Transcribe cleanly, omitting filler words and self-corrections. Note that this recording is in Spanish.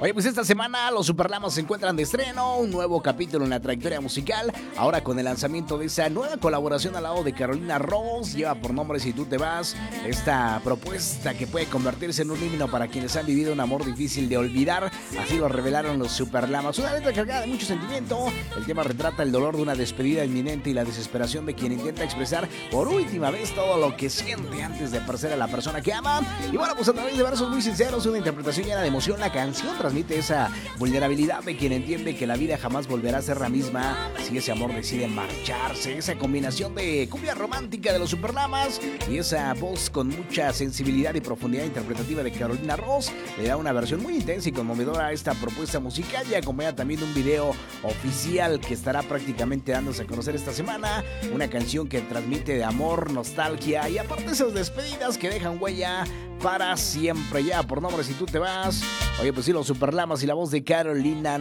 Oye, pues esta semana los Superlamas se encuentran de estreno, un nuevo capítulo en la trayectoria musical, ahora con el lanzamiento de esa nueva colaboración al lado de Carolina Ross, lleva por nombre Si Tú Te Vas, esta propuesta que puede convertirse en un himno para quienes han vivido un amor difícil de olvidar, así lo revelaron los Superlamas. Una letra cargada de mucho sentimiento, el tema retrata el dolor de una despedida inminente y la desesperación de quien intenta expresar por última vez todo lo que siente antes de perder a la persona que ama. Y bueno, pues a través de versos muy sinceros, una interpretación llena de emoción, la canción transmite esa vulnerabilidad de quien entiende que la vida jamás volverá a ser la misma si ese amor decide marcharse. Esa combinación de cumbia romántica de los Superlamas y esa voz con mucha sensibilidad y profundidad interpretativa de Carolina Ross le da una versión muy intensa y conmovedora a esta propuesta musical, y acompaña también un video oficial que estará prácticamente dándose a conocer esta semana. Una canción que transmite de amor, nostalgia y aparte esas despedidas que dejan huella para siempre. Ya por nombre Si Tú Te Vas. Oye, pues sí, los Superlamas y la voz de Carolina